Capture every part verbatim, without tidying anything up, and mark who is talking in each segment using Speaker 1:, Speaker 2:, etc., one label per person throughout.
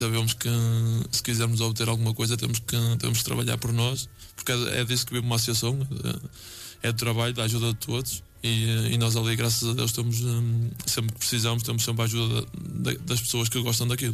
Speaker 1: Sabemos que se quisermos obter alguma coisa temos que, temos que trabalhar por nós, porque é, é disso que vive uma associação, é, é do trabalho, da ajuda de todos, e, e nós ali, graças a Deus, temos, sempre que precisamos, temos sempre a ajuda da, das pessoas que gostam daquilo.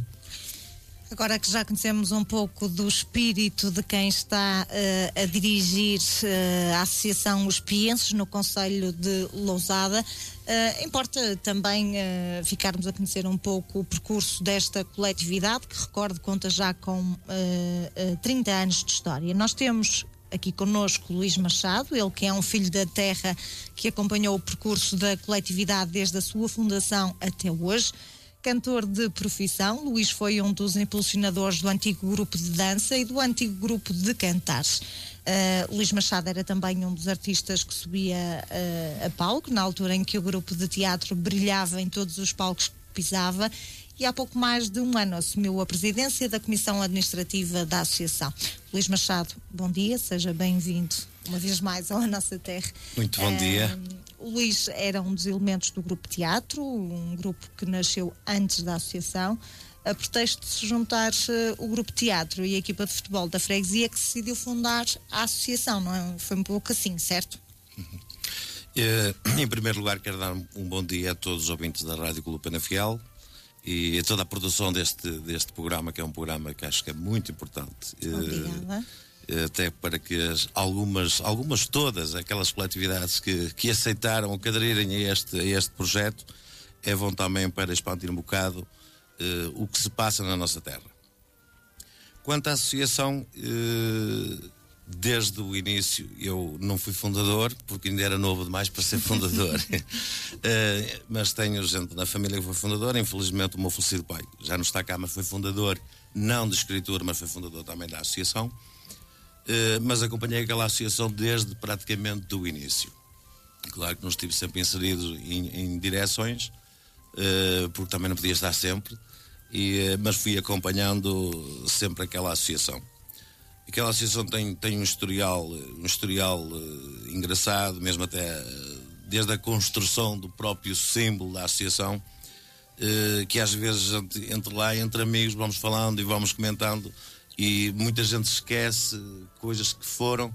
Speaker 2: Agora que já conhecemos um pouco do espírito de quem está uh, a dirigir uh, a Associação Os Pienses no Concelho de Lousada, uh, importa também uh, ficarmos a conhecer um pouco o percurso desta coletividade, que, recordo, conta já com uh, uh, trinta anos de história. Nós temos aqui connosco Luís Machado, ele que é um filho da terra, que acompanhou o percurso da coletividade desde a sua fundação até hoje. Cantor de profissão, Luís foi um dos impulsionadores do antigo grupo de dança e do antigo grupo de cantares. Uh, Luís Machado era também um dos artistas que subia uh, a palco, na altura em que o grupo de teatro brilhava em todos os palcos que pisava, e há pouco mais de um ano assumiu a presidência da Comissão Administrativa da Associação. Luís Machado, bom dia, seja bem-vindo uma vez mais à nossa terra.
Speaker 3: Muito bom uh, dia.
Speaker 2: O Luís era um dos elementos do grupo teatro, um grupo que nasceu antes da associação, a pretexto de se juntar uh, o grupo teatro e a equipa de futebol da freguesia, que decidiu fundar a associação, não é? Foi um pouco assim, certo?
Speaker 3: Uhum. Uh, em primeiro lugar, quero dar um bom dia a todos os ouvintes da Rádio Clube Penafiel e a toda a produção deste, deste programa, que é um programa que acho que é muito importante.
Speaker 2: Obrigada.
Speaker 3: Uh, até para que as, algumas, algumas todas aquelas coletividades que, que aceitaram ou que aderirem a este, a este projeto é bom também para expandir um bocado uh, o que se passa na nossa terra. Quanto à associação, uh, desde o início eu não fui fundador, porque ainda era novo demais para ser fundador, uh, mas tenho gente na família que foi fundador. Infelizmente o meu falecido pai já não está cá, mas foi fundador, não de escritura, mas foi fundador também da associação. Uh, mas acompanhei aquela associação desde praticamente do início. Claro que não estive sempre inserido em, em direções, uh, porque também não podia estar sempre, e, uh, mas fui acompanhando sempre aquela associação. Aquela associação tem, tem um historial, um historial uh, engraçado, mesmo até uh, desde a construção do próprio símbolo da associação, uh, que às vezes entre, entre lá, entre amigos, vamos falando e vamos comentando, e muita gente esquece coisas que foram,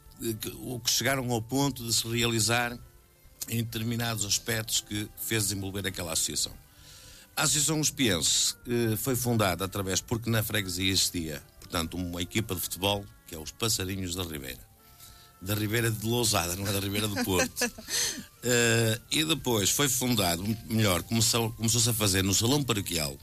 Speaker 3: ou que chegaram ao ponto de se realizar em determinados aspectos que fez desenvolver aquela associação. A Associação Os Pienses eh, foi fundada através, porque na freguesia existia, portanto, uma equipa de futebol, que é os Passarinhos da Ribeira. Da Ribeira de Lousada, não é da Ribeira do Porto. uh, e depois foi fundado, melhor, começou, começou-se a fazer no Salão Paroquial.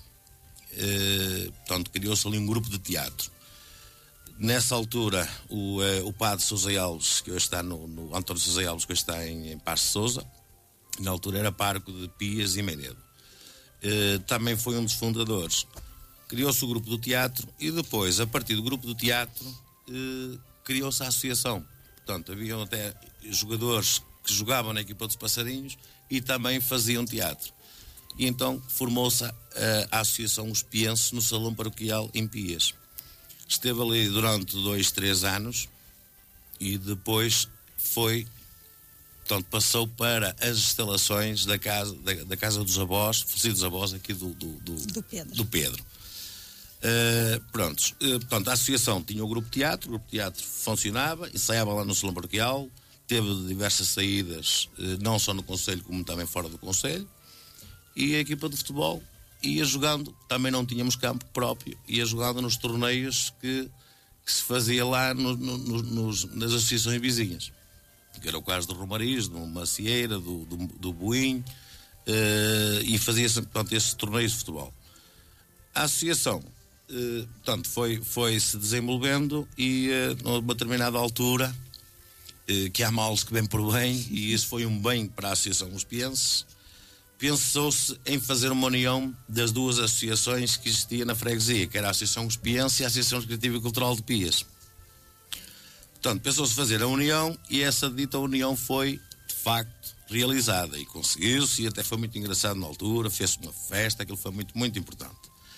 Speaker 3: Uh, portanto, criou-se ali um grupo de teatro. Nessa altura, o, uh, o padre Sousa Alves, que hoje está no, no António Sousa Alves, que hoje está em, em Paz de Sousa, na altura era pároco de Pias e Menedo. Uh, também foi um dos fundadores. Criou-se o grupo do teatro e depois, a partir do grupo do teatro, uh, criou-se a associação. Portanto, haviam até jogadores que jogavam na equipa dos Passarinhos e também faziam teatro. E então formou-se a, a Associação Os Pienses no Salão Paroquial em Pias. Esteve ali durante dois, três anos e depois foi, portanto, passou para as instalações da casa, da, da casa dos avós, falecidos avós aqui do, do, do,
Speaker 2: do Pedro.
Speaker 3: Do Pedro. Uh, prontos, uh, portanto, a associação tinha o grupo de teatro, o grupo de teatro funcionava, ensaiava lá no Salão Paroquial, teve diversas saídas, uh, não só no concelho como também fora do concelho. E a equipa de futebol ia jogando, também não tínhamos campo próprio, ia jogando nos torneios que, que se fazia lá no, no, nos, nas associações vizinhas, que era o caso do Romariz, do Macieira, do, do, do Boinho, uh, e fazia-se, portanto, esses torneios de futebol. A associação, uh, portanto, foi, foi se desenvolvendo e, uh, numa determinada altura, uh, que há males que vêm por bem, e isso foi um bem para a Associação Os Pienses, pensou-se em fazer uma união das duas associações que existia na freguesia, que era a Associação Os Pienses e a Associação Recreativa e Cultural de Pias. Portanto, pensou-se fazer a união e essa dita união foi, de facto, realizada e conseguiu-se, e até foi muito engraçado na altura, fez-se uma festa, aquilo foi muito, muito importante.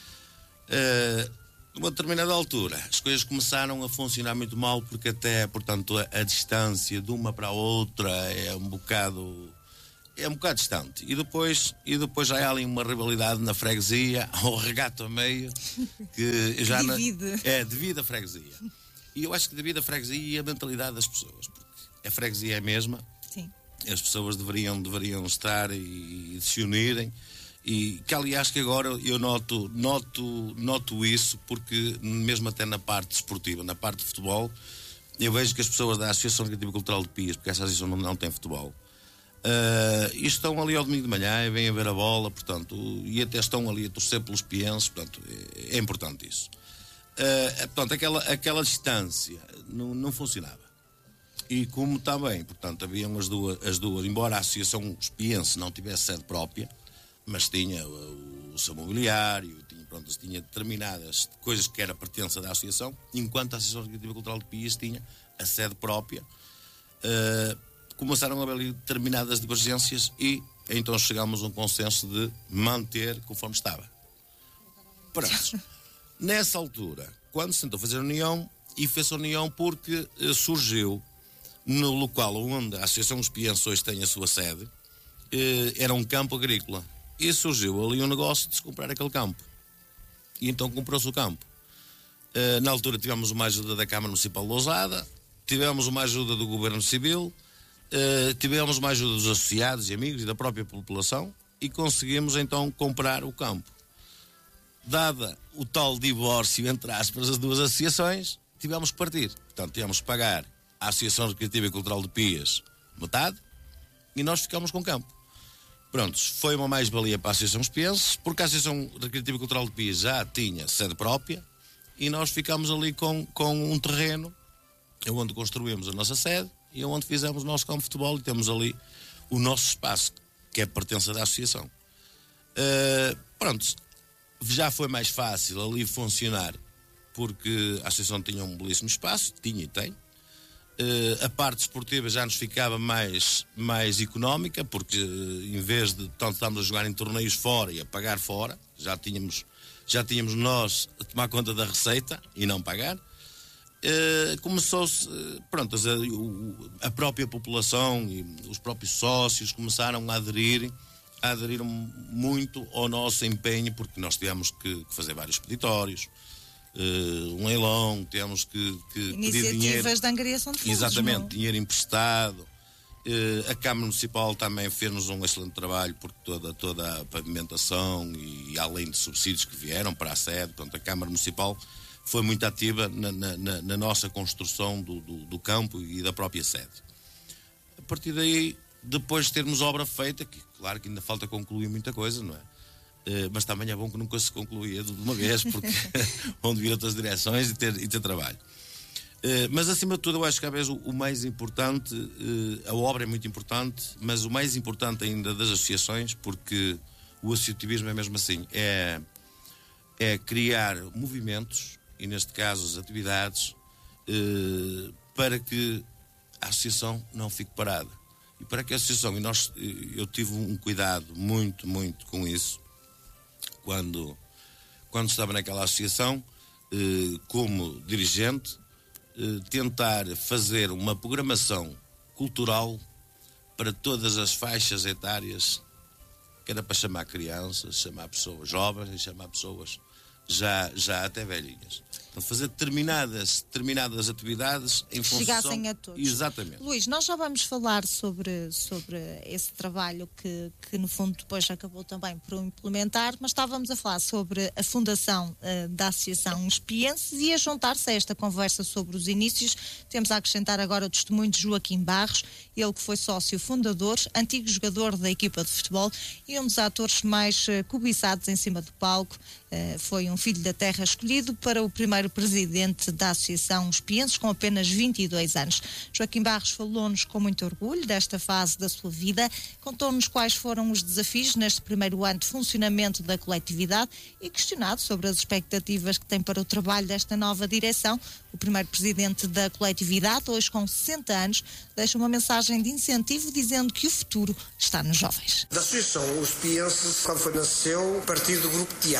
Speaker 3: Uh, numa determinada altura, as coisas começaram a funcionar muito mal, porque até, portanto, a, a distância de uma para a outra é um bocado... é um bocado distante. E depois, e depois já há ali uma rivalidade na freguesia, ao regato a meio, que já
Speaker 2: divide.
Speaker 3: Na, é, devido à freguesia. E eu acho que devido à freguesia e a mentalidade das pessoas, porque a freguesia é a mesma.
Speaker 2: Sim.
Speaker 3: As pessoas deveriam, deveriam estar e, e se unirem. E que aliás que agora eu noto, noto, noto isso, porque mesmo até na parte esportiva, na parte de futebol, eu vejo que as pessoas da Associação Recreativa e Cultural de Pias, porque essa associação não, não tem futebol, uh, e estão ali ao domingo de manhã e vêm a ver a bola, portanto, e até estão ali a torcer pelos pienses, portanto, é, é importante isso. Uh, portanto, aquela, aquela distância não, não funcionava. E como também, portanto, haviam as duas, as duas, embora a Associação Espiense não tivesse sede própria, mas tinha o, o seu mobiliário, tinha, pronto, tinha determinadas coisas que era pertença da Associação, enquanto a Associação Recreativa e Cultural de Pias tinha a sede própria. Uh, começaram a haver ali determinadas divergências e então chegámos a um consenso de manter conforme estava. Pronto. Nessa altura, quando se tentou fazer a união, e fez a união porque uh, surgiu no local onde a Associação Espiense hoje tem a sua sede, uh, era um campo agrícola. E surgiu ali um negócio de se comprar aquele campo. E então comprou-se o campo. Uh, na altura tivemos uma ajuda da Câmara Municipal de Lousada, tivemos uma ajuda do Governo Civil, uh, tivemos uma ajuda dos associados e amigos e da própria população e conseguimos então comprar o campo. Dada o tal divórcio entre aspas das duas associações, tivemos que partir. Portanto, tivemos que pagar à Associação Recreativa e Cultural de Pias metade e nós ficamos com o campo. Prontos, foi uma mais-valia para a Associação Espiense, porque a Associação Recreativa e Cultural de Pias já tinha sede própria e nós ficámos ali com, com um terreno onde construímos a nossa sede e onde fizemos o nosso campo de futebol e temos ali o nosso espaço, que é pertença da Associação. Uh, pronto, já foi mais fácil ali funcionar, porque a Associação tinha um belíssimo espaço, tinha e tem. Uh, a parte esportiva já nos ficava mais, mais económica, porque uh, em vez de tanto estamos a jogar em torneios fora e a pagar fora, já tínhamos, já tínhamos nós a tomar conta da receita e não pagar. Uh, começou-se, uh, pronto, a, a própria população e os próprios sócios começaram a aderir, a aderir muito ao nosso empenho, porque nós tivemos que, que fazer vários peditórios. Uh, um leilão, temos que, que pedir dinheiro.
Speaker 2: Iniciativas de angariação de fundos.
Speaker 3: Exatamente,
Speaker 2: não?
Speaker 3: dinheiro emprestado. Uh, a Câmara Municipal também fez-nos um excelente trabalho, porque toda, toda a pavimentação e além de subsídios que vieram para a sede, portanto, a Câmara Municipal foi muito ativa na, na, na nossa construção do, do, do campo e da própria sede. A partir daí, depois de termos obra feita, que claro que ainda falta concluir muita coisa, não é? Uh, mas também é bom que nunca se concluía de uma vez, porque vão vir outras direções e ter, e ter trabalho. Uh, mas acima de tudo, eu acho que às vezes o, o mais importante, uh, a obra é muito importante, mas o mais importante ainda das associações, porque o associativismo é mesmo assim, é, é criar movimentos, e neste caso as atividades, uh, para que a associação não fique parada. E para que a associação, e nós, eu tive um cuidado muito, muito com isso, Quando, quando estava naquela associação, eh, como dirigente, eh, tentar fazer uma programação cultural para todas as faixas etárias, que era para chamar crianças, chamar pessoas jovens e chamar pessoas já, já até velhinhas. Então, fazer determinadas, determinadas atividades em função...
Speaker 2: Chegassem a todos.
Speaker 3: Exatamente.
Speaker 2: Luís, nós já vamos falar sobre, sobre esse trabalho que, que no fundo depois acabou também por implementar, mas estávamos a falar sobre a fundação uh, da Associação Espienses e a juntar-se a esta conversa sobre os inícios, temos a acrescentar agora o testemunho de Joaquim Barros, ele que foi sócio fundador, antigo jogador da equipa de futebol e um dos atores mais uh, cobiçados em cima do palco. Uh, foi um filho da terra escolhido para o primeiro presidente da Associação Espienses com apenas vinte e dois anos. Joaquim Barros falou-nos com muito orgulho desta fase da sua vida, contou-nos quais foram os desafios neste primeiro ano de funcionamento da coletividade e questionado sobre as expectativas que tem para o trabalho desta nova direção. O primeiro presidente da coletividade, hoje com sessenta anos, deixa uma mensagem de incentivo dizendo que o futuro está nos jovens.
Speaker 4: Da Associação Espienses, quando foi nasceu, a partir do grupo de teatro. E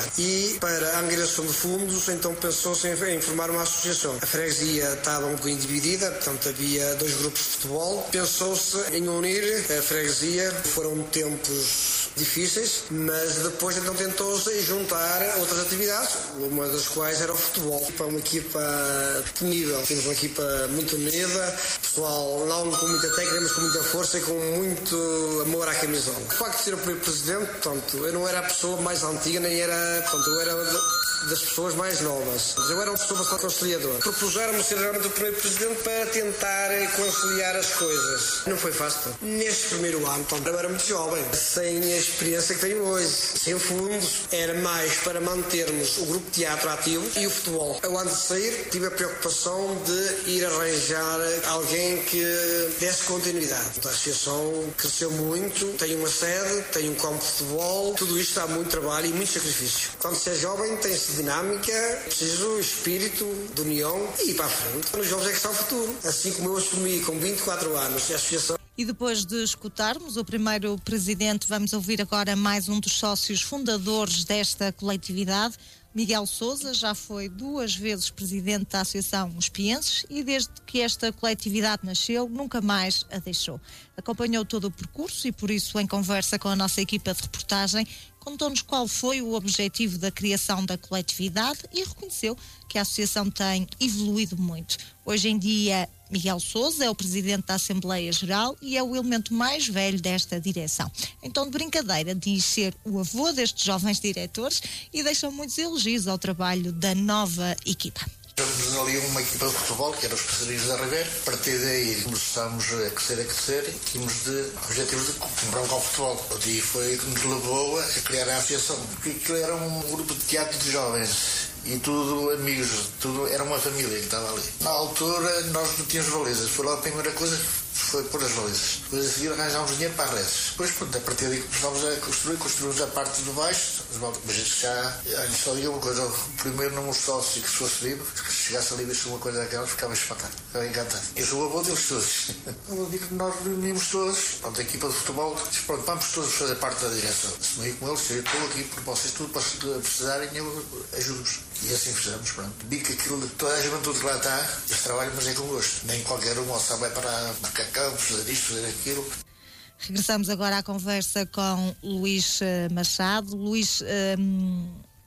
Speaker 4: e para a angariação de fundos, então pensou-se em, em formar uma associação. A freguesia estava um bocadinho dividida, portanto havia dois grupos de futebol. Pensou-se em unir a freguesia. Foram tempos difíceis, mas depois então tentou-se juntar outras atividades, uma das quais era o futebol. Para uma equipa de nível, tínhamos uma equipa muito unida, pessoal não com muita técnica, mas com muita força e com muito amor à camisola. O facto de ser o primeiro presidente, portanto, eu não era a pessoa mais antiga, nem era, portanto, eu era das pessoas mais novas. Eu era uma pessoa bastante conciliadora. Propuseram-me ser realmente o primeiro presidente para tentar conciliar as coisas. Não foi fácil. Neste primeiro ano, então, eu era muito jovem, sem a experiência que tenho hoje, sem fundos. Era mais para mantermos o grupo de teatro ativo e o futebol. Eu, antes de sair, tive a preocupação de ir arranjar alguém que desse continuidade. A associação cresceu muito, tem uma sede, tem um campo de futebol, tudo isto dá muito trabalho e muito sacrifício. Quando se é jovem, tem-se dinâmica, preciso espírito de união e ir para a frente. Os jovens é que são o futuro. Assim como eu assumi com vinte e quatro anos a associação.
Speaker 2: E depois de escutarmos o primeiro presidente, vamos ouvir agora mais um dos sócios fundadores desta coletividade. Miguel Sousa já foi duas vezes presidente da Associação Uspienses e desde que esta coletividade nasceu, nunca mais a deixou. Acompanhou todo o percurso e por isso, em conversa com a nossa equipa de reportagem, contou-nos qual foi o objetivo da criação da coletividade e reconheceu que a associação tem evoluído muito. Hoje em dia, Miguel Sousa é o presidente da Assembleia Geral e é o elemento mais velho desta direção. Então, de brincadeira, diz ser o avô destes jovens diretores e deixa muitos elogios ao trabalho da nova equipa.
Speaker 5: Temos ali uma equipa de futebol, que era os Passarinhos da Ribeira. A partir daí começámos a crescer, a crescer e tínhamos de objetivos de comprar um campo de futebol. E foi que nos levou a criar a associação. Porque aquilo era um grupo de teatro de jovens. E tudo amigos, tudo, era uma família que estava ali. Na altura nós não tínhamos balizas, foi logo a primeira coisa, foi pôr as balizas. Depois a seguir arranjámos dinheiro para as redes. Depois, pronto, a partir daí começámos a construir, construímos a parte de baixo, mas já, só digo uma coisa, o primeiro número sócio que se fosse livre, que chegasse ali e visse uma coisa daquelas, ficava espantado, ficava encantado. Eu sou o avô deles todos. Eu digo que nós reunimos todos, pronto, a equipa de futebol, disse, pronto, vamos todos fazer parte da direção. Assumi com eles, eu estou aqui porque vocês tudo para precisarem, eu ajudo-vos. E assim fizemos, pronto. Vi que aquilo, toda a juventude que lá está, esse trabalho, mas é com gosto. Nem qualquer um só vai para marcar campos, fazer isto, fazer aquilo.
Speaker 2: Regressamos agora à conversa com Luís Machado. Luís, hum,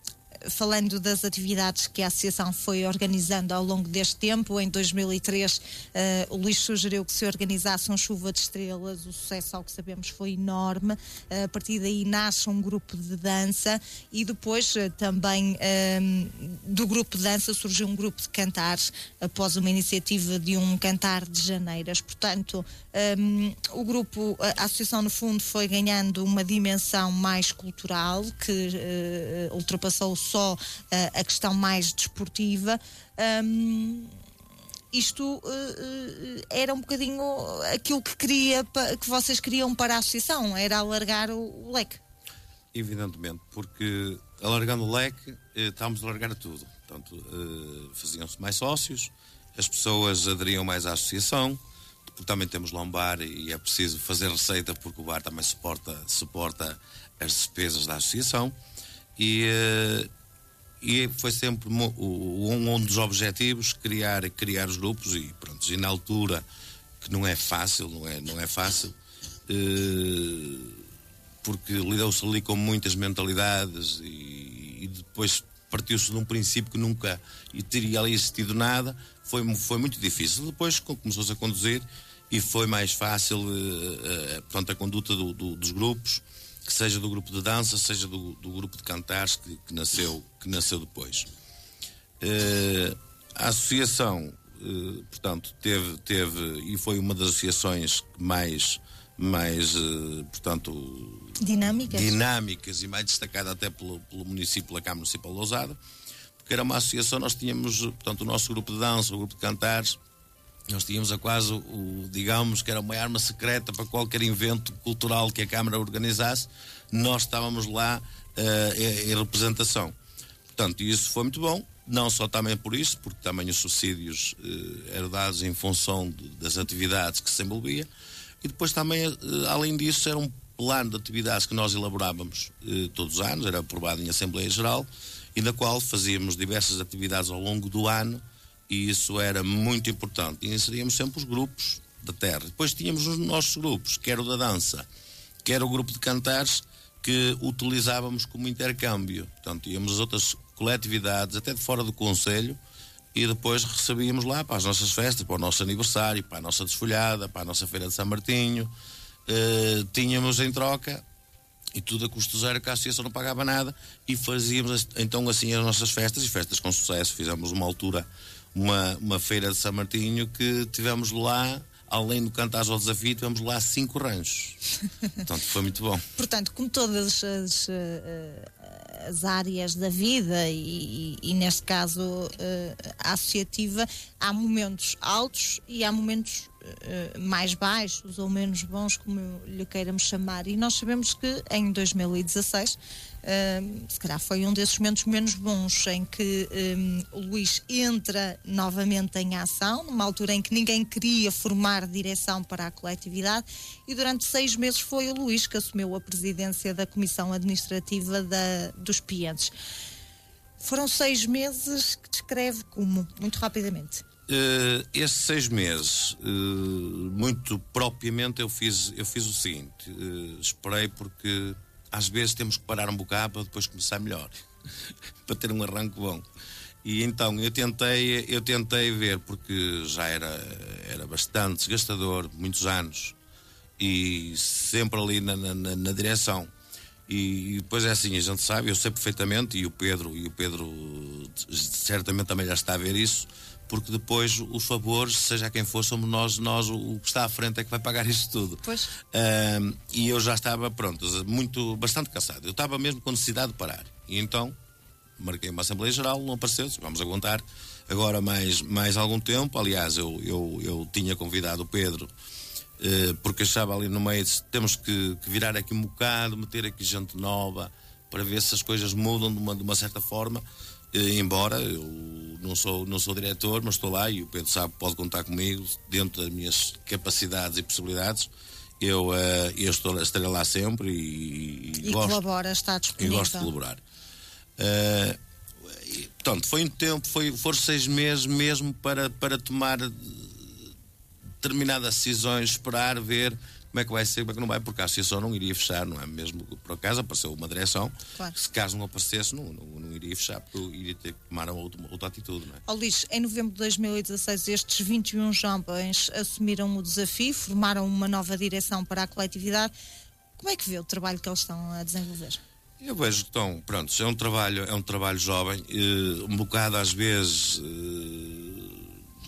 Speaker 2: falando das atividades que a Associação foi organizando ao longo deste tempo, em dois mil e três, uh, o Luís sugeriu que se organizasse um Chuva de Estrelas. O sucesso, ao que sabemos, foi enorme. Uh, a partir daí nasce um grupo de dança e depois uh, também um, do grupo de dança surgiu um grupo de cantares após uma iniciativa de um cantar de Janeiras. Portanto, um, o grupo, a Associação, no fundo, foi ganhando uma dimensão mais cultural que uh, ultrapassou só uh, a questão mais desportiva. Um, isto uh, uh, era um bocadinho aquilo que, queria, que vocês queriam para a associação, era alargar o, o leque.
Speaker 3: Evidentemente, porque alargando o leque, eh, estávamos a alargar tudo. Portanto, eh, faziam-se mais sócios, as pessoas aderiam mais à associação, porque também temos lá um bar e é preciso fazer receita porque o bar também suporta, suporta as despesas da associação. E, e foi sempre um, um dos objetivos criar, criar os grupos e pronto, e na altura, que não é fácil, não é, não é fácil, porque lidou-se ali com muitas mentalidades e, e depois partiu-se de um princípio que nunca teria ali existido nada, foi, foi muito difícil. Depois começou-se a conduzir e foi mais fácil portanto, a conduta do, do, dos grupos, que seja do grupo de dança, seja do, do grupo de cantares que, que, nasceu, que nasceu depois. Uh, a associação, uh, portanto, teve, teve, e foi uma das associações mais, mais uh, portanto,
Speaker 2: dinâmicas.
Speaker 3: dinâmicas e mais destacada até pelo, pelo município, pela Câmara Municipal de Lousada, porque era uma associação, nós tínhamos, portanto, o nosso grupo de dança, o grupo de cantares, nós tínhamos a quase, o, digamos, que era uma arma secreta para qualquer evento cultural que a Câmara organizasse, nós estávamos lá uh, em, em representação. Portanto, isso foi muito bom, não só também por isso, porque também os subsídios uh, eram dados em função de, das atividades que se envolvia, e depois também, uh, além disso, era um plano de atividades que nós elaborávamos uh, todos os anos, era aprovado em Assembleia Geral, e na qual fazíamos diversas atividades ao longo do ano, e isso era muito importante. E inseríamos sempre os grupos da terra. Depois tínhamos os nossos grupos, quer o da dança, quer o grupo de cantares, que utilizávamos como intercâmbio. Portanto, íamos às outras coletividades, até de fora do concelho, e depois recebíamos lá para as nossas festas, para o nosso aniversário, para a nossa desfolhada, para a nossa feira de São Martinho. Uh, tínhamos em troca, e tudo a custo zero, que a associação não pagava nada, e fazíamos então assim as nossas festas, e festas com sucesso. Fizemos uma altura uma, uma feira de São Martinho que tivemos lá, além do Cantares ao Desafio, tivemos lá cinco ranchos. Portanto, foi muito bom.
Speaker 2: Portanto, como todas as, as áreas da vida e, e, e neste caso a associativa, há momentos altos e há momentos mais baixos ou menos bons, como lhe queiramos chamar, e nós sabemos que em dois mil e dezasseis Uh, se calhar foi um desses momentos menos bons, em que um, o Luís entra novamente em ação, numa altura em que ninguém queria formar direção para a coletividade, e durante seis meses foi o Luís que assumiu a presidência da Comissão Administrativa da, dos Pienses. Foram seis meses que descreve como, muito rapidamente.
Speaker 3: Uh, esses seis meses, uh, muito propriamente, eu fiz, eu fiz o seguinte: uh, esperei, porque às vezes temos que parar um bocado para depois começar melhor, para ter um arranque bom. E então eu tentei, eu tentei ver, porque já era, era bastante desgastador, muitos anos, e sempre ali na, na, na direção. E depois é assim, a gente sabe, eu sei perfeitamente, e o Pedro, e o Pedro certamente também já está a ver isso, porque depois os favores, seja quem for, somos nós, nós o que está à frente é que vai pagar isto tudo.
Speaker 2: Pois.
Speaker 3: Uh, e eu já estava, pronto, muito, bastante cansado. Eu estava mesmo com necessidade de parar. E então marquei uma Assembleia Geral, não apareceu, vamos aguentar agora mais, mais algum tempo. Aliás, eu, eu, eu tinha convidado o Pedro, uh, porque achava ali no meio, temos que, que virar aqui um bocado, meter aqui gente nova, para ver se as coisas mudam de uma, de uma certa forma. Embora eu não sou, não sou diretor, mas estou lá, e o Pedro sabe, pode contar comigo dentro das minhas capacidades e possibilidades. Eu, uh, eu estou, estarei lá sempre e,
Speaker 2: e, e gosto, colabora, está disponível.
Speaker 3: E gosto de colaborar. Uh, e, portanto, foi um tempo, foi, foram seis meses mesmo para, para tomar determinadas decisões, esperar, ver como é que vai ser, como é que não vai, porque a associação não iria fechar, não é? Mesmo por acaso apareceu uma direção, claro. Se caso não aparecesse, não, não, não iria fechar, porque eu iria ter que tomar outra, outra atitude, não é?
Speaker 2: Oh, Luís, em novembro de dois mil e dezasseis, estes vinte e um jovens assumiram o desafio, formaram uma nova direção para a coletividade. Como é que vê o trabalho que eles estão a desenvolver?
Speaker 3: Eu vejo que estão, pronto, é um trabalho, é um trabalho jovem, eh, um bocado às vezes, eh,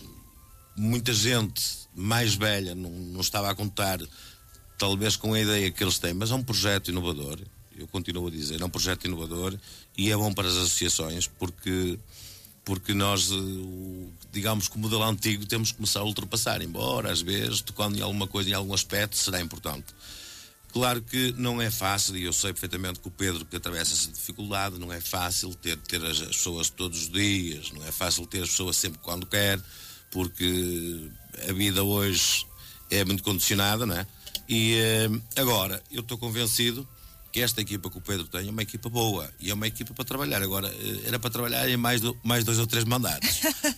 Speaker 3: muita gente mais velha não, não estava a contar talvez com a ideia que eles têm, mas é um projeto inovador, eu continuo a dizer, é um projeto inovador, e é bom para as associações, porque, porque nós, digamos que o modelo antigo temos que começar a ultrapassar, embora às vezes, tocando em alguma coisa, em algum aspecto, será importante. Claro que não é fácil, e eu sei perfeitamente que o Pedro, que atravessa essa dificuldade, não é fácil ter, ter as, as pessoas todos os dias, não é fácil ter as pessoas sempre quando quer, porque a vida hoje é muito condicionada, não é? E uh, agora, eu estou convencido que esta equipa que o Pedro tem é uma equipa boa, e é uma equipa para trabalhar. Agora, uh, era para trabalhar em mais, do, mais dois ou três mandatos.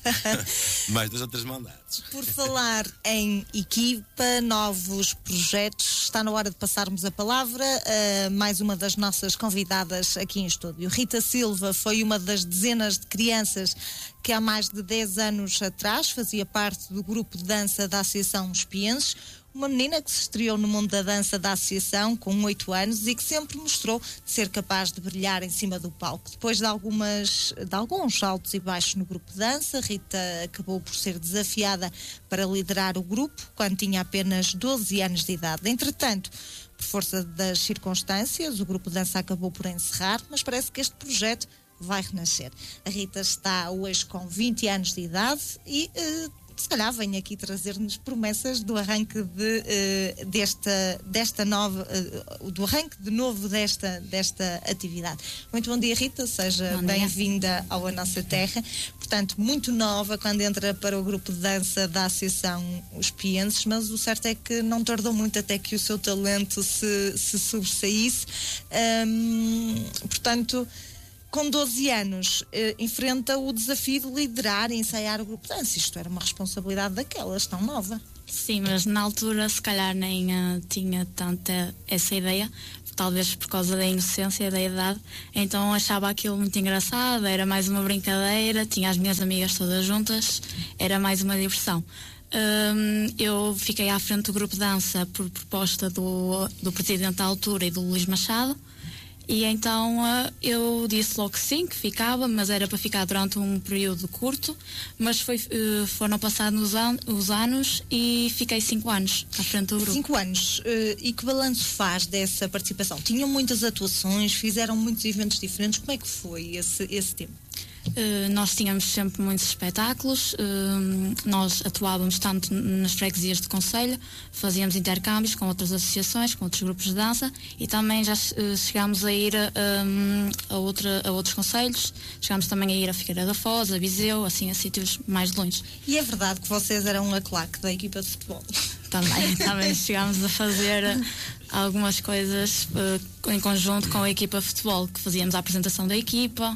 Speaker 3: mais dois ou três mandatos.
Speaker 2: Por falar em equipa, novos projetos, está na hora de passarmos a palavra a mais uma das nossas convidadas aqui em estúdio. Rita Silva foi uma das dezenas de crianças que há mais de dez anos atrás fazia parte do grupo de dança da Associação Os Pienses. Uma menina que se estreou no mundo da dança da associação com oito anos e que sempre mostrou ser capaz de brilhar em cima do palco. Depois de, algumas, de alguns altos e baixos no grupo de dança, Rita acabou por ser desafiada para liderar o grupo quando tinha apenas doze anos de idade. Entretanto, por força das circunstâncias, o grupo de dança acabou por encerrar, mas parece que este projeto vai renascer. A Rita está hoje com vinte anos de idade e uh, se calhar vem aqui trazer-nos promessas do arranque de, uh, desta, desta nova, uh, do arranque de novo desta, desta atividade. Muito bom dia, Rita, seja bem-vinda à nossa terra. Portanto, muito nova quando entra para o grupo de dança da Associação Os Pienses, mas o certo é que não tardou muito até que o seu talento se, se sobressaísse. Um, portanto, com doze anos, uh, enfrenta o desafio de liderar e ensaiar o grupo de dança. Isto era uma responsabilidade daquelas, tão nova.
Speaker 6: Sim, mas na altura se calhar nem uh, tinha tanta essa ideia, talvez por causa da inocência da idade, então achava aquilo muito engraçado, era mais uma brincadeira, tinha as minhas amigas todas juntas, era mais uma diversão. Um, eu fiquei à frente do grupo de dança por proposta do, do presidente da altura e do Luís Machado, e então uh, eu disse logo que sim, que ficava, mas era para ficar durante um período curto, mas foi, uh, foram passados os, an os anos e fiquei cinco anos à frente do grupo.
Speaker 2: Cinco anos. Uh, e que balanço faz dessa participação? Tinham muitas atuações, fizeram muitos eventos diferentes, como é que foi esse, esse tempo?
Speaker 6: Uh, nós tínhamos sempre muitos espetáculos, uh, nós atuávamos tanto nas freguesias de concelho, fazíamos intercâmbios com outras associações, com outros grupos de dança, e também já uh, chegámos a ir a, um, a, outra, a outros concelhos, chegámos também a ir a Figueira da Foz, a Viseu, assim, a sítios mais longe.
Speaker 2: E é verdade que vocês eram a claque da equipa de futebol?
Speaker 6: Também, também chegámos a fazer algumas coisas uh, em conjunto com a equipa de futebol, que fazíamos a apresentação da equipa.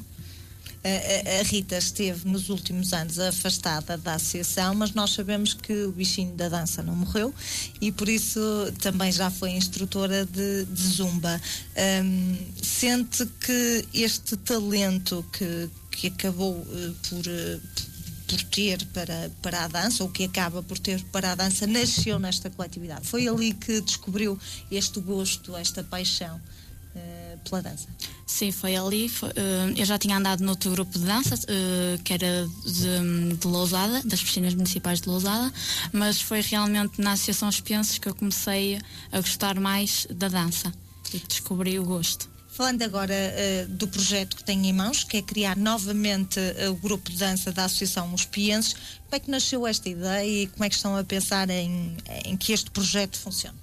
Speaker 2: A, a Rita esteve nos últimos anos afastada da associação, mas nós sabemos que o bichinho da dança não morreu e por isso também já foi instrutora de, de Zumba. Um, sente que este talento que, que acabou uh, por, uh, por ter para, para a dança, ou que acaba por ter para a dança, nasceu nesta coletividade? Foi ali que descobriu este gosto, esta paixão uh, pela dança?
Speaker 6: Sim, foi ali. Foi, uh, eu já tinha andado noutro grupo de dança, uh, que era de, de Lousada, das piscinas municipais de Lousada, mas foi realmente na Associação Espienses que eu comecei a gostar mais da dança e descobri o gosto.
Speaker 2: Falando agora uh, do projeto que tem em mãos, que é criar novamente uh, o grupo de dança da Associação Os Pienses, como é que nasceu esta ideia e como é que estão a pensar em, em que este projeto funcione?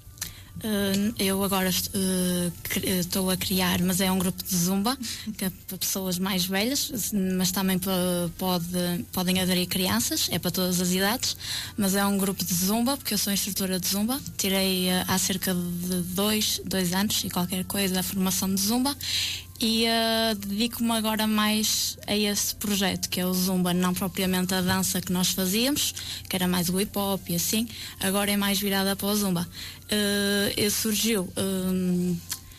Speaker 6: Uh, eu agora uh, estou a criar, mas é um grupo de Zumba, que é para pessoas mais velhas, mas também pode, podem aderir crianças, é para todas as idades, mas é um grupo de Zumba, porque eu sou instrutora de Zumba, tirei uh, há cerca de dois, dois anos e qualquer coisa a formação de Zumba, e uh, dedico-me agora mais a esse projeto, que é o Zumba, não propriamente a dança que nós fazíamos, que era mais o hip-hop e assim, agora é mais virada para o Zumba. Uh, surgiu um,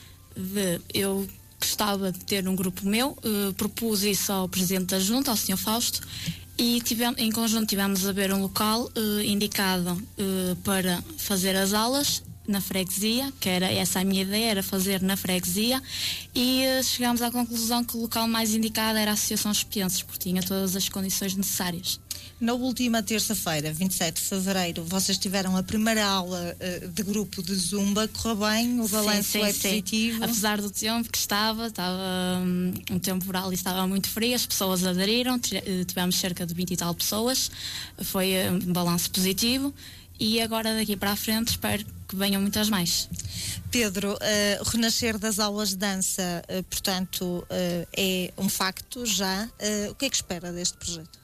Speaker 6: de, eu gostava de ter um grupo meu, uh, propus isso ao Presidente da Junta, ao senhor Fausto, e tivemos, em conjunto tivemos a ver um local uh, indicado uh, para fazer as aulas na freguesia, que era essa a minha ideia, era fazer na freguesia, e uh, chegámos à conclusão que o local mais indicado era a Associação Espienses, porque tinha todas as condições necessárias.
Speaker 2: Na última terça-feira, vinte e sete de fevereiro, vocês tiveram a primeira aula uh, de grupo de Zumba. Correu bem? O balanço
Speaker 6: sim, sim,
Speaker 2: é
Speaker 6: sim.
Speaker 2: positivo? Apesar
Speaker 6: do tempo que estava, estava um, um temporal e estava muito frio, as pessoas aderiram, tivemos cerca de vinte e tal pessoas, foi um balanço positivo. E agora daqui para a frente espero que venham muitas mais.
Speaker 2: Pedro, uh, o renascer das aulas de dança, uh, portanto, uh, é um facto já. Uh, o que é que espera deste projeto?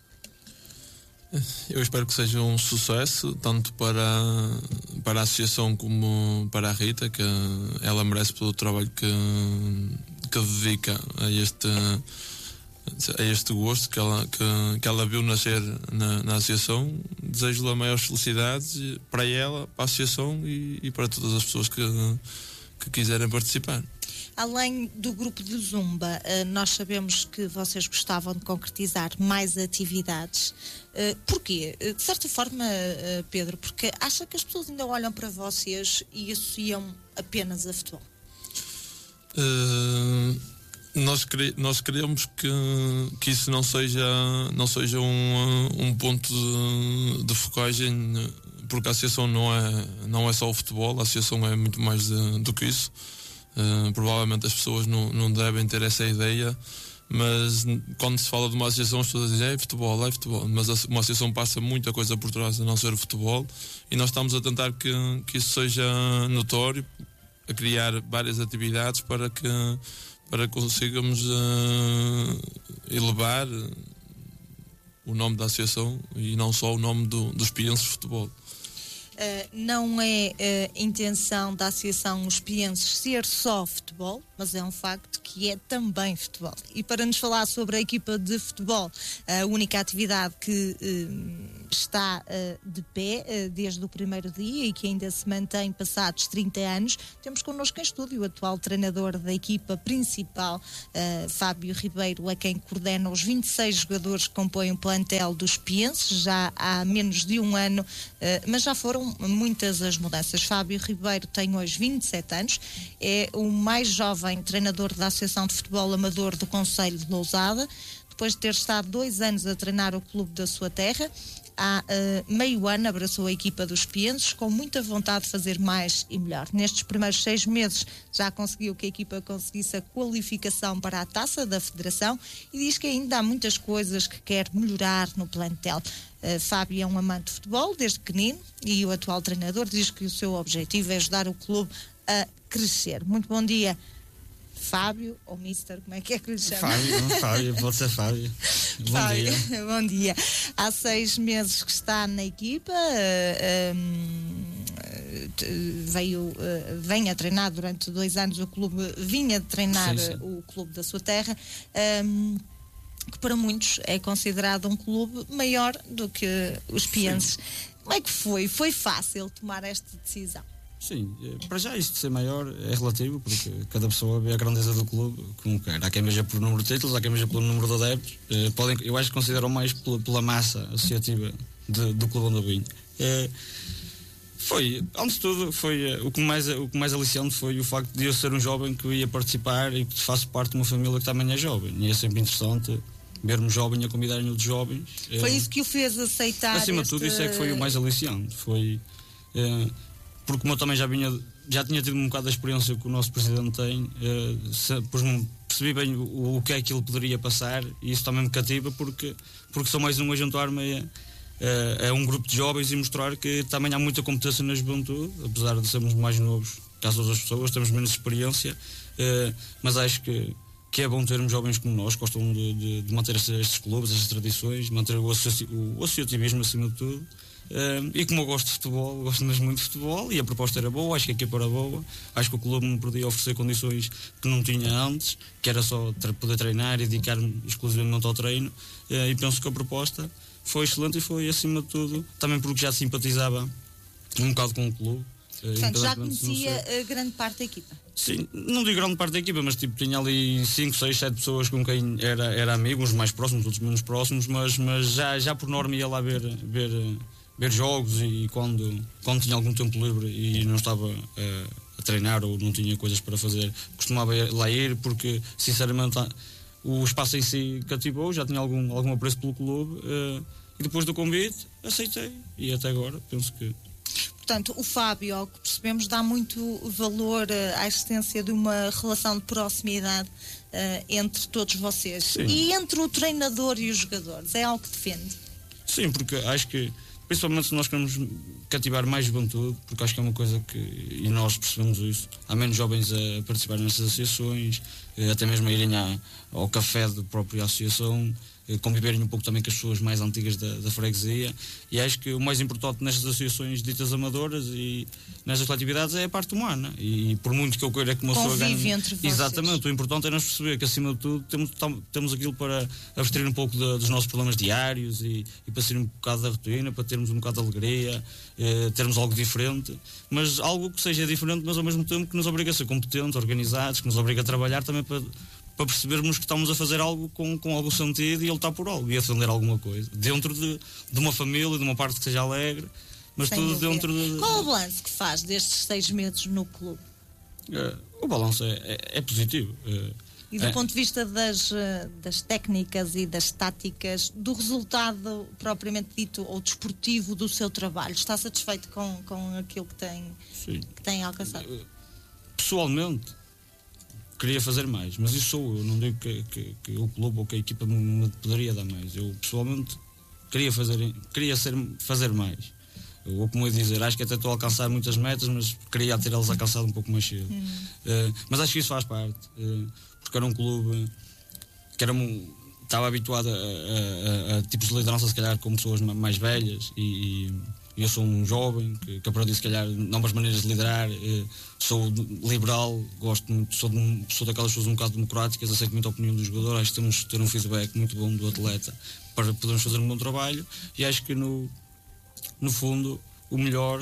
Speaker 1: Eu espero que seja um sucesso, tanto para, para a associação como para a Rita, que ela merece pelo trabalho que, que dedica a este, a este gosto que ela, que, que ela viu nascer na, na associação. Desejo-lhe a maiores felicidades para ela, para a associação e, e para todas as pessoas que, que quiserem participar.
Speaker 2: Além do grupo de Zumba, nós sabemos que vocês gostavam de concretizar mais atividades. Porquê? De certa forma, Pedro, porque acha que as pessoas ainda olham para vocês e associam apenas a futebol?
Speaker 1: Uh, nós, quere, nós queremos que, que isso não seja, não seja um, um ponto de, de focagem, porque a associação não é, não é só o futebol, a associação é muito mais de, do que isso. Uh, provavelmente as pessoas não, não devem ter essa ideia, mas quando se fala de uma associação as pessoas dizem é futebol, é futebol, mas uma associação passa muita coisa por trás a não ser o futebol, e nós estamos a tentar que, que isso seja notório, a criar várias atividades para que, para que consigamos uh, elevar o nome da associação e não só o nome do, dos Pienses de Futebol.
Speaker 2: Uh, não é uh, intenção da Associação Os Pienses ser só futebol, mas é um facto que é também futebol. E para nos falar sobre a equipa de futebol, a única atividade que uh, está uh, de pé uh, desde o primeiro dia e que ainda se mantém passados trinta anos, temos connosco em estúdio o atual treinador da equipa principal, uh, Fábio Ribeiro, a quem coordena os vinte e seis jogadores que compõem o plantel dos Pienses, já há menos de um ano, uh, mas já foram muitas as mudanças. Fábio Ribeiro tem hoje vinte e sete anos, é o mais jovem treinador da Associação de Futebol Amador do Concelho de Lousada, depois de ter estado dois anos a treinar o clube da sua terra. Há uh, meio ano abraçou a equipa dos Pienses com muita vontade de fazer mais e melhor. Nestes primeiros seis meses já conseguiu que a equipa conseguisse a qualificação para a Taça da Federação e diz que ainda há muitas coisas que quer melhorar no plantel. Uh, Fábio é um amante de futebol desde pequenino e o atual treinador diz que o seu objetivo é ajudar o clube a crescer. Muito bom dia, Fábio, ou Mister, como é que é que lhe chama?
Speaker 7: Fábio, Fábio, pode ser Fábio. Bom
Speaker 2: Fábio,
Speaker 7: dia.
Speaker 2: Bom dia. Há seis meses que está na equipa, uh, um, veio, uh, vem a treinar durante dois anos o clube, vinha de treinar sim, sim. o clube da sua terra, um, que para muitos é considerado um clube maior do que os Pienses. Sim. Como é que foi? Foi fácil tomar esta decisão?
Speaker 7: Sim, para já isto de ser maior é relativo, porque cada pessoa vê a grandeza do clube como quer. Há quem veja pelo número de títulos, há quem veja pelo número de adeptos. Eh, podem, eu acho que consideram mais pela, pela massa associativa de, do clube onde eu vim. Eh, foi, antes de tudo, foi, o, que mais, o que mais aliciante foi o facto de eu ser um jovem que ia participar e que faço parte de uma família que também é jovem. E é sempre interessante ver-me jovem a convidarem outros jovens.
Speaker 2: Foi
Speaker 7: eh,
Speaker 2: isso que o fez aceitar?
Speaker 7: Acima
Speaker 2: este...
Speaker 7: de tudo, isso é que foi o mais aliciante. Foi... Eh, porque como eu também já vinha, já tinha tido um bocado da experiência que o nosso presidente tem, eh, se, percebi bem o, o que é que ele poderia passar e isso também me cativa porque, porque sou mais um a juntar-me a, a um grupo de jovens e mostrar que também há muita competência na juventude, apesar de sermos mais novos que as outras pessoas, temos menos experiência, eh, mas acho que, que é bom termos jovens como nós, que gostam de, de, de manter estes clubes, estas tradições, manter o, associ, o associativismo acima de tudo. Uh, e como eu gosto de futebol, gosto mesmo muito de futebol e a proposta era boa, acho que a equipa era boa, acho que o clube me podia oferecer condições que não tinha antes, que era só ter, poder treinar e dedicar-me exclusivamente ao treino, uh, e penso que a proposta foi excelente e foi acima de tudo, também porque já simpatizava um bocado com o clube. Uh,
Speaker 2: Portanto, já conhecia grande parte da equipa?
Speaker 7: Sim, não digo grande parte da equipa, mas tipo, tinha ali cinco, seis, sete pessoas com quem era, era amigo, uns mais próximos, outros menos próximos, mas, mas já, já por norma ia lá ver, ver ver jogos e quando, quando tinha algum tempo livre e não estava uh, a treinar ou não tinha coisas para fazer, costumava lá ir porque sinceramente o espaço em si cativou, já tinha algum, algum apreço pelo clube, uh, e depois do convite aceitei e até agora penso que...
Speaker 2: Portanto, o Fábio, ao que percebemos, dá muito valor uh, à existência de uma relação de proximidade uh, entre todos vocês. Sim. E entre o treinador e os jogadores, é algo que defende?
Speaker 7: Sim, porque acho que principalmente se nós queremos cativar mais juventude, porque acho que é uma coisa que, e nós percebemos isso, há menos jovens a participar nestas associações, até mesmo a irem à, ao café da própria associação, conviverem um pouco também com as pessoas mais antigas da, da freguesia, e acho que o mais importante nestas associações ditas amadoras e nestas atividades é a parte humana, e por muito que eu queira que uma pessoa ganhe...
Speaker 2: entre vocês.
Speaker 7: Exatamente, o importante é nós perceber que acima de tudo temos, tam, temos aquilo para abstrair um pouco de, dos nossos problemas diários e, e para sair um bocado da rotina, para termos um bocado de alegria, eh, termos algo diferente, mas algo que seja diferente, mas ao mesmo tempo que nos obriga a ser competentes, organizados, que nos obriga a trabalhar também para... para percebermos que estamos a fazer algo com, com algum sentido e a lutar por algo e a defender alguma coisa, dentro de, de uma família, de uma parte que seja alegre, mas sem tudo dúvida. Dentro de...
Speaker 2: Qual é o balanço que faz destes seis meses no clube?
Speaker 7: É, o balanço é, é, é positivo. É,
Speaker 2: e do
Speaker 7: é...
Speaker 2: ponto de vista das, das técnicas e das táticas, do resultado propriamente dito ou desportivo do seu trabalho, está satisfeito com, com aquilo que tem, que tem alcançado?
Speaker 7: Pessoalmente, queria fazer mais, mas isso sou eu, não digo que, que, que o clube ou que a equipa me, me poderia dar mais. Eu pessoalmente queria fazer, queria ser, fazer mais. Eu, como eu dizer, acho que até estou a alcançar muitas metas, mas queria ter elas alcançado um pouco mais cedo. Hum. Uh, mas acho que isso faz parte, uh, porque era um clube que era um, estava habituado a, a, a, a tipos de liderança, se calhar com pessoas mais velhas e, e Eu sou um jovem que, que aprendi, se calhar, novas maneiras de liderar. Sou liberal, gosto muito, sou, de, sou daquelas pessoas um bocado democráticas, aceito muito a opinião do jogador. Acho que temos de ter um feedback muito bom do atleta para podermos fazer um bom trabalho. E acho que, no, no fundo, o melhor,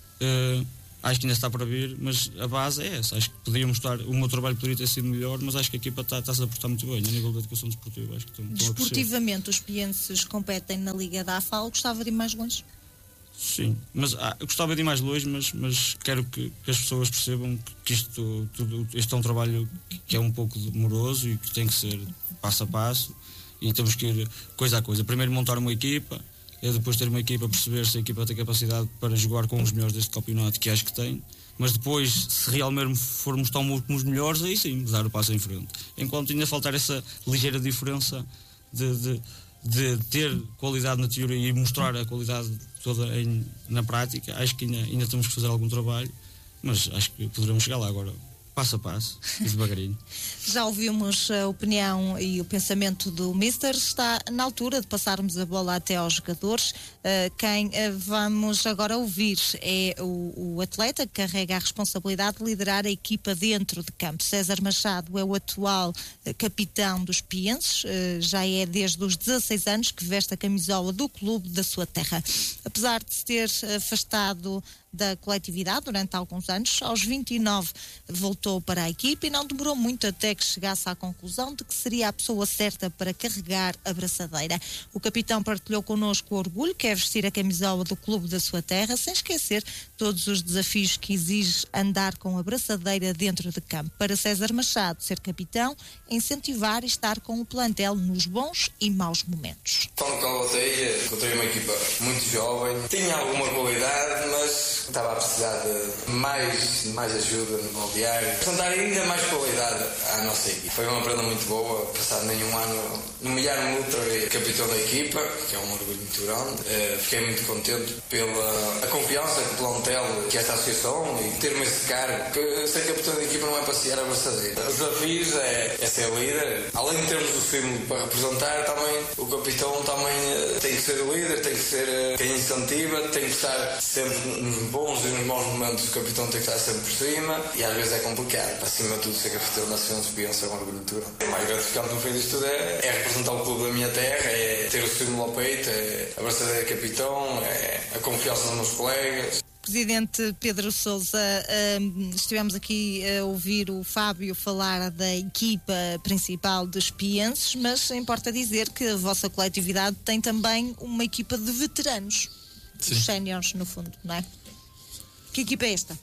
Speaker 7: uh, acho que ainda está para vir, mas a base é essa. Acho que podíamos estar, o meu trabalho poderia ter sido melhor, mas acho que a equipa está, está-se a portar muito bem a nível da educação desportiva. Acho que estão, estão
Speaker 2: Desportivamente, os pienses competem na Liga da A F A L. Gostava de ir mais longe?
Speaker 7: Sim, mas ah, eu gostava de ir mais longe, mas, mas quero que, que as pessoas percebam que isto, tudo, este é um trabalho que é um pouco demoroso e que tem que ser passo a passo, e temos que ir coisa a coisa. Primeiro montar uma equipa, depois ter uma equipa, perceber se a equipa tem capacidade para jogar com os melhores deste campeonato, que acho que tem, mas depois, se realmente formos tão bons como os melhores, aí sim, dar o passo em frente. Enquanto ainda faltar essa ligeira diferença de, de, de ter qualidade na teoria e mostrar a qualidade toda em, na prática, acho que ainda, ainda temos que fazer algum trabalho, mas acho que poderemos chegar lá agora, passo a passo e devagarinho.
Speaker 2: Já ouvimos a opinião e o pensamento do Mister. Está na altura de passarmos a bola até aos jogadores. Uh, quem uh, vamos agora ouvir é o, o atleta que carrega a responsabilidade de liderar a equipa dentro de campo. César Machado é o atual uh, capitão dos pienses. Uh, já é desde os dezasseis anos que veste a camisola do clube da sua terra. Apesar de se ter afastado da coletividade durante alguns anos, aos vinte e nove voltou para a equipe e não demorou muito até que chegasse à conclusão de que seria a pessoa certa para carregar a braçadeira. O capitão partilhou connosco o orgulho que é vestir a camisola do clube da sua terra, sem esquecer todos os desafios que exige andar com a braçadeira dentro de campo. Para César Machado, ser capitão é incentivar e estar com o plantel nos bons e maus momentos.
Speaker 8: Quando voltei, encontrei uma equipa muito jovem, tinha alguma qualidade, mas estava a precisar de mais, mais ajuda no balneário, para dar ainda mais qualidade à nossa equipa. Foi uma prenda muito boa, passado nenhum ano, nomear-me outra vez capitão da equipa, que é um orgulho muito grande. Uh, fiquei muito contente pela a confiança que o plantel, que esta associação, e ter-me esse cargo, que ser capitão da equipa não é passear a braçadeira. Os desafios é, é ser líder. Além de termos o símbolo para representar, também o capitão também uh, tem que ser o líder, tem que ser uh, quem incentiva, tem que estar sempre nos bons e nos maus momentos. O capitão tem que estar sempre por cima, e às vezes é complicado. Acima de tudo, ser capitão da Associação de Pienses é uma orgulho muito grande. O mais gratificante no fim disto tudo é, é representar o clube da minha terra, é ter o símbolo ao peito, é a braçadeira de capitão, é a confiança dos meus colegas.
Speaker 2: Presidente Pedro Sousa, estivemos aqui a ouvir o Fábio falar da equipa principal dos pienses, mas importa dizer que a vossa coletividade tem também uma equipa de veteranos, os séniores no fundo, não é? Que equipa é esta?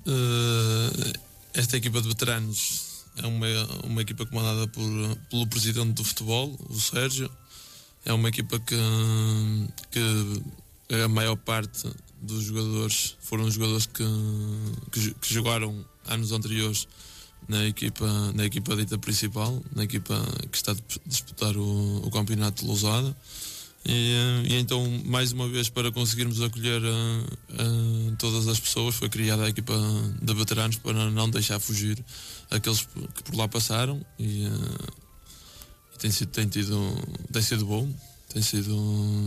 Speaker 1: Uh, esta equipa de veteranos é uma, uma equipa comandada por, pelo presidente do futebol, o Sérgio. É uma equipa que, que a maior parte dos jogadores foram jogadores que, que, que jogaram anos anteriores na equipa, na equipa dita principal, na equipa que está a disputar o, o campeonato de Lousada. E, e então, mais uma vez, para conseguirmos acolher uh, uh, todas as pessoas, foi criada a equipa de veteranos para não deixar fugir aqueles que por lá passaram, e, uh, e tem sido, tem tido, tem sido bom, tem sido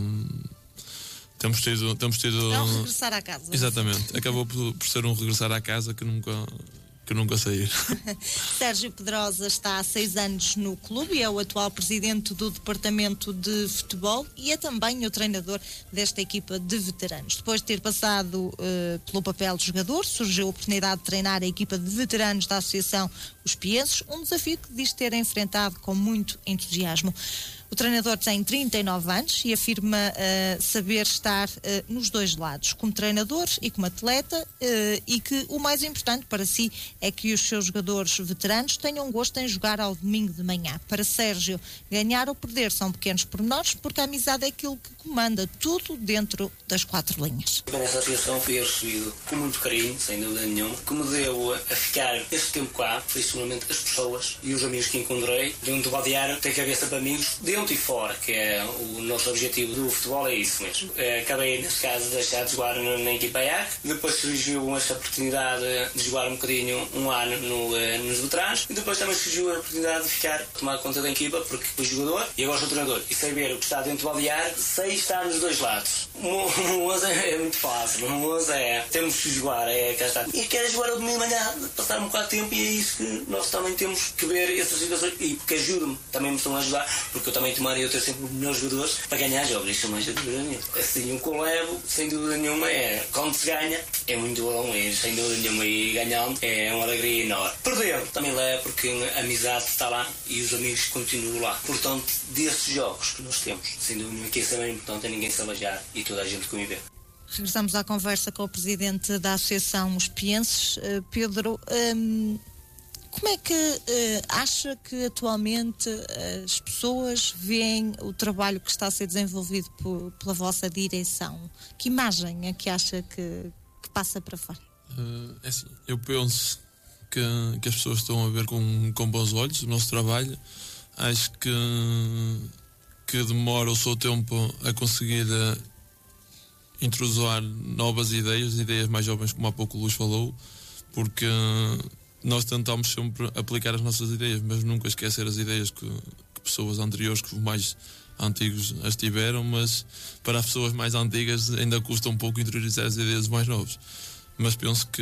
Speaker 1: temos tido, temos tido
Speaker 2: é um regressar à casa.
Speaker 1: Exatamente, acabou por, por ser um regressar à casa que nunca que nunca sair.
Speaker 2: Sérgio Pedrosa está há seis anos no clube e é o atual presidente do departamento de futebol e é também o treinador desta equipa de veteranos. Depois de ter passado uh, pelo papel de jogador, surgiu a oportunidade de treinar a equipa de veteranos da Associação Os Pienses, um desafio que diz ter enfrentado com muito entusiasmo. O treinador tem trinta e nove anos e afirma uh, saber estar uh, nos dois lados, como treinador e como atleta, uh, e que o mais importante para si é que os seus jogadores veteranos tenham gosto em jogar ao domingo de manhã. Para Sérgio, ganhar ou perder são pequenos pormenores, porque a amizade é aquilo que comanda tudo dentro das quatro linhas.
Speaker 9: Nessa associação fui recebido com muito carinho, sem dúvida nenhuma, que me deu a ficar este tempo cá, foi seguramente as pessoas e os amigos que encontrei dentro do balneário, tem cabeça para amigos, dentro dentro e fora, que é o nosso objetivo do futebol, é isso mesmo. Acabei, neste caso, de deixar de jogar na equipa A, depois surgiu esta oportunidade de jogar um bocadinho, um ano no, nos veteranos, e depois também surgiu a oportunidade de ficar, tomar conta da equipa, porque fui jogador e agora sou treinador, e sei ver o que está dentro do balneário, sei estar nos dois lados. O onze é muito fácil, o onze é, temos que jogar, é cá está. E quero jogar o domingo de manhã, passar um bocado de tempo, e é isso que nós também temos que ver essas situações, e porque ajuda-me, também me estão a ajudar, porque eu também tomaria eu ter sempre os melhores jogadores para ganhar jogos, isso não é dúvida nenhuma. Assim, o que eu levo, sem dúvida nenhuma, é quando se ganha, é muito bom, e sem dúvida nenhuma, e ganhando é uma alegria enorme. Perdendo, também levo, porque a amizade está lá e os amigos continuam lá. Portanto, desses jogos que nós temos, sem dúvida nenhuma, que isso é bem importante, é ninguém se alejar e toda a gente conviver.
Speaker 2: Regressamos à conversa com o presidente da Associação Os Pienses, Pedro. Hum, como é que uh, acha que atualmente uh, as pessoas veem o trabalho que está a ser desenvolvido por, pela vossa direção? Que imagem é que acha que, que passa para fora?
Speaker 1: Uh, é assim, eu penso que, que as pessoas estão a ver com, com bons olhos o nosso trabalho. Acho que, que demora o seu tempo a conseguir uh, introduzir novas ideias, ideias mais jovens, como há pouco o Luís falou, porque uh, nós tentamos sempre aplicar as nossas ideias, mas nunca esquecer as ideias que, que pessoas anteriores, que os mais antigos as tiveram, mas para as pessoas mais antigas ainda custa um pouco interiorizar as ideias dos mais novos. Mas penso que,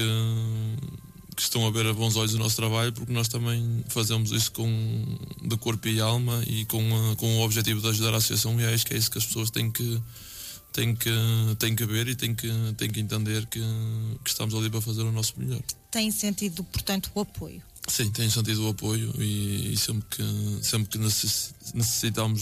Speaker 1: que estão a ver a bons olhos o nosso trabalho, porque nós também fazemos isso com, de corpo e alma, e com, com o objetivo de ajudar a associação, e acho que é isso que as pessoas têm que Tem que, tem que ver e tem que, tem que entender que, que estamos ali para fazer o nosso melhor.
Speaker 2: Tem sentido, portanto, o apoio?
Speaker 1: Sim, tem sentido o apoio, e, e sempre que, sempre que necessitamos,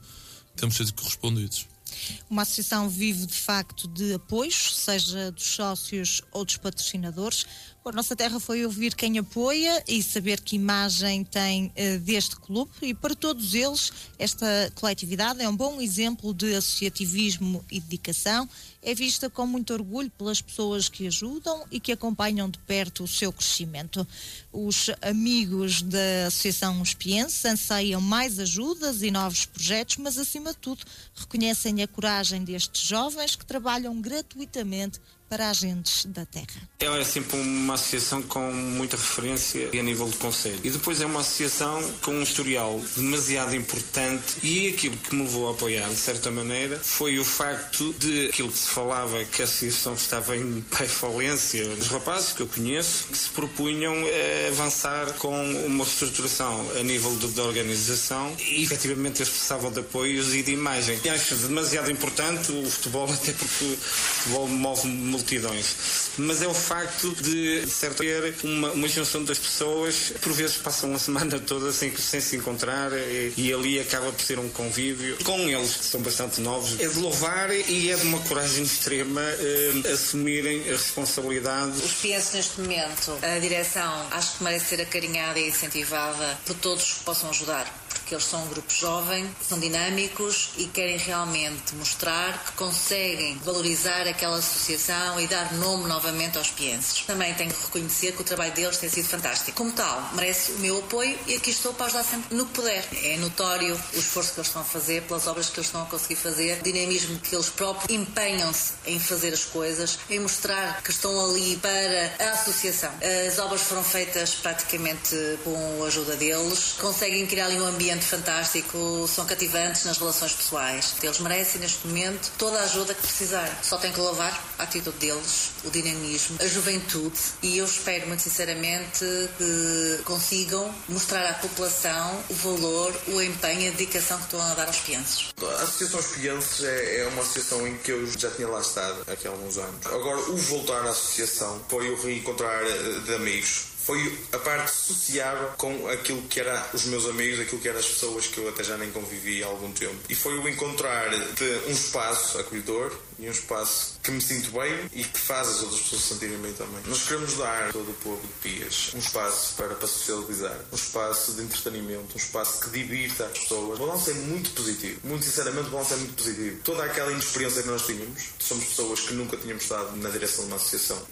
Speaker 1: temos sido correspondidos.
Speaker 2: Uma associação vive de facto de apoios, seja dos sócios ou dos patrocinadores. A Nossa Terra foi ouvir quem apoia e saber que imagem tem uh, deste clube, e para todos eles esta coletividade é um bom exemplo de associativismo e dedicação. É vista com muito orgulho pelas pessoas que ajudam e que acompanham de perto o seu crescimento. Os amigos da Associação Os Pienses anseiam mais ajudas e novos projetos, mas acima de tudo reconhecem a coragem destes jovens que trabalham gratuitamente para agentes da terra.
Speaker 10: É sempre uma associação com muita referência a nível de conselho. E depois é uma associação com um historial demasiado importante, e aquilo que me levou a apoiar, de certa maneira, foi o facto de aquilo que se falava, que a associação estava em falência. Os rapazes que eu conheço, que se propunham a avançar com uma reestruturação a nível de, de organização, e efetivamente eles precisavam de apoios e de imagem. E acho demasiado importante o futebol, até porque o futebol move multidões, mas é o facto de, de certo, ter uma, uma junção das pessoas, por vezes passam uma semana toda sem, sem se encontrar, e, e ali acaba por ser um convívio com eles, que são bastante novos. É de louvar, e é de uma coragem extrema eh, assumirem a responsabilidade.
Speaker 11: Os Pienses, neste momento, a direção acho que merece ser acarinhada e incentivada por todos que possam ajudar, porque eles são um grupo jovem, são dinâmicos e querem realmente mostrar que conseguem valorizar aquela associação e dar nome novamente aos Pienses. Também tenho que reconhecer que o trabalho deles tem sido fantástico. Como tal, merece o meu apoio, e aqui estou para ajudar sempre no que puder. É notório o esforço que eles estão a fazer, pelas obras que eles estão a conseguir fazer, o dinamismo que eles próprios empenham-se em fazer as coisas, em mostrar que estão ali para a associação. As obras foram feitas praticamente com a ajuda deles, conseguem criar ali um ambiente fantástico, são cativantes nas relações pessoais. Eles merecem neste momento toda a ajuda que precisarem. Só tem que louvar a atitude deles, o dinamismo, a juventude, e eu espero muito sinceramente que consigam mostrar à população o valor, o empenho e a dedicação que estão a dar aos Pienses.
Speaker 12: A Associação Os Pienses é, é uma associação em que eu já tinha lá estado aqui há alguns anos. Agora, o voltar à associação foi o reencontrar de amigos. Foi a parte sociável com aquilo que eram os meus amigos, aquilo que eram as pessoas que eu até já nem convivi há algum tempo. E foi o encontrar de um espaço acolhedor e um espaço que me sinto bem e que faz as outras pessoas se sentirem bem também. Nós queremos dar a todo o povo de Pias um espaço para, para socializar, um espaço de entretenimento, um espaço que divirta as pessoas. O balanço é muito positivo. Muito sinceramente, o balanço é muito positivo. Toda aquela inexperiência que nós tínhamos, somos pessoas que nunca tínhamos estado na direção de uma associação.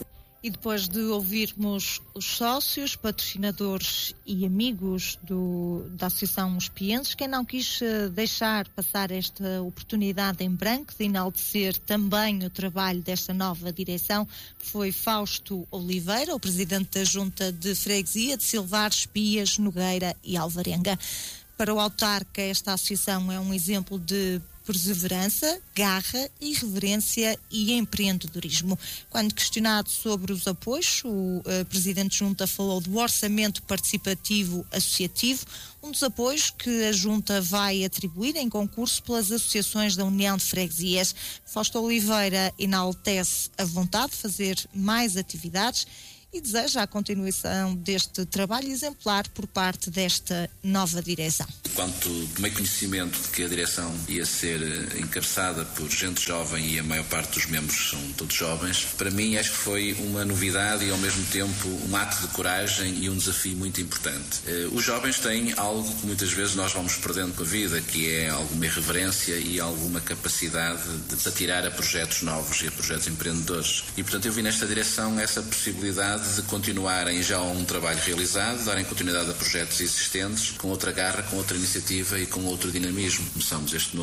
Speaker 2: E depois de ouvirmos os sócios, patrocinadores e amigos do, da Associação Os Pienses, quem não quis uh, deixar passar esta oportunidade em branco de enaltecer também o trabalho desta nova direção foi Fausto Oliveira, o presidente da Junta de Freguesia de Silvares, Pias, Nogueira e Alvarenga. Para o autarca, esta associação é um exemplo de perseverança, garra, irreverência e empreendedorismo. Quando questionado sobre os apoios, o uh, Presidente Junta falou do orçamento participativo associativo, um dos apoios que a Junta vai atribuir em concurso pelas associações da União de Freguesias. Fausto Oliveira enaltece a vontade de fazer mais atividades e deseja a continuação deste trabalho exemplar por parte desta nova direção.
Speaker 13: Quando tomei conhecimento de que a direção ia ser encabeçada por gente jovem e a maior parte dos membros são todos jovens, para mim acho que foi uma novidade e ao mesmo tempo um ato de coragem e um desafio muito importante. Os jovens têm algo que muitas vezes nós vamos perdendo com a vida, que é alguma irreverência e alguma capacidade de atirar a projetos novos e a projetos empreendedores. E portanto eu vi nesta direção essa possibilidade de continuarem já um trabalho realizado, darem continuidade a projetos existentes, com outra garra, com outra iniciativa e com outro dinamismo. Começamos este novo